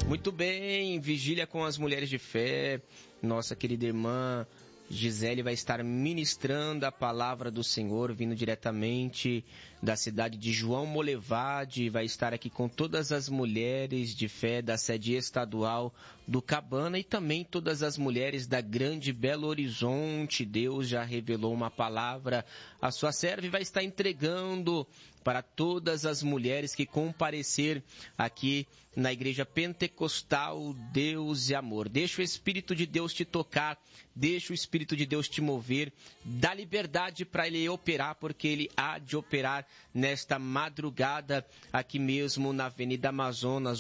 Muito bem, vigília com as mulheres de fé. Nossa querida irmã Gisele vai estar ministrando a palavra do Senhor, vindo diretamente da cidade de João Molevade. Vai estar aqui com todas as mulheres de fé da sede estadual do Cabana e também todas as mulheres da Grande Belo Horizonte. Deus já revelou uma palavra à sua serva e vai estar entregando para todas as mulheres que comparecer aqui na Igreja Pentecostal Deus e Amor. Deixa o Espírito de Deus te tocar, deixa o Espírito de Deus te mover, dá liberdade para Ele operar, porque Ele há de operar nesta madrugada aqui mesmo na Avenida Amazonas,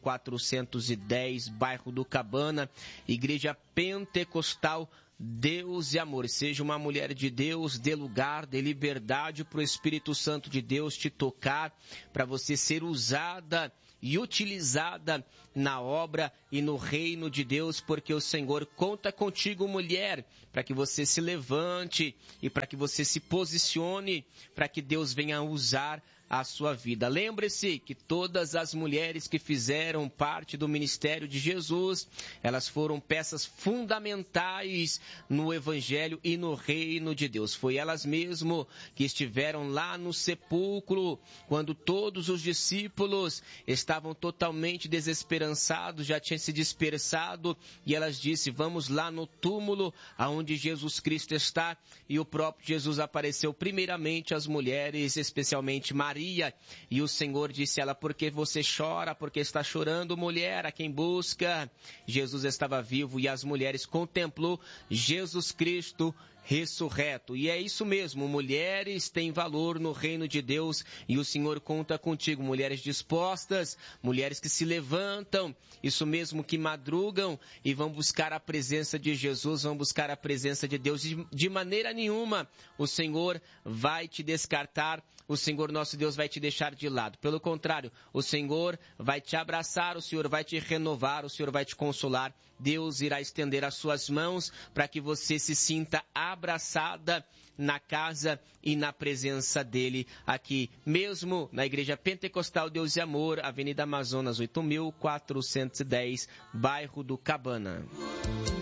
8.410, bairro do Cabana, Igreja Pentecostal Deus e Amor. Seja uma mulher de Deus, dê lugar, dê liberdade para o Espírito Santo de Deus te tocar, para você ser usada e utilizada na obra e no reino de Deus, porque o Senhor conta contigo, mulher, para que você se levante e para que você se posicione, para que Deus venha usar a sua vida. Lembre-se que todas as mulheres que fizeram parte do ministério de Jesus, elas foram peças fundamentais no Evangelho e no reino de Deus. Foi elas mesmo que estiveram lá no sepulcro, quando todos os discípulos estavam totalmente desesperançados, já tinham se dispersado, e elas disseram: vamos lá no túmulo aonde Jesus Cristo está, e o próprio Jesus apareceu primeiramente às mulheres, especialmente Maria, e o Senhor disse a ela: por que você chora? Porque está chorando, mulher, a quem busca? Jesus estava vivo e as mulheres contemplou Jesus Cristo ressurreto. E é isso mesmo, mulheres têm valor no reino de Deus e o Senhor conta contigo. Mulheres dispostas, mulheres que se levantam, isso mesmo, que madrugam e vão buscar a presença de Jesus, vão buscar a presença de Deus. De maneira nenhuma o Senhor vai te descartar, o Senhor nosso Deus vai te deixar de lado. Pelo contrário, o Senhor vai te abraçar, o Senhor vai te renovar, o Senhor vai te consolar. Deus irá estender as suas mãos para que você se sinta abraçada na casa e na presença dele, aqui mesmo na Igreja Pentecostal Deus e Amor, Avenida Amazonas, 8.410, bairro do Cabana.